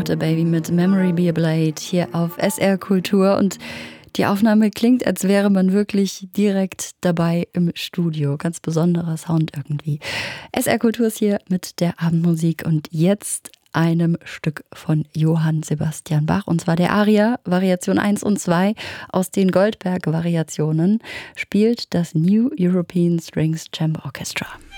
Water Baby mit Memory Be a Blade hier auf SR Kultur und die Aufnahme klingt, als wäre man wirklich direkt dabei im Studio. Ganz besonderer Sound irgendwie. SR Kultur ist hier mit der Abendmusik und jetzt einem Stück von Johann Sebastian Bach, und zwar der Aria, Variation 1 und 2 aus den Goldberg-Variationen, spielt das New European Strings Chamber Orchestra.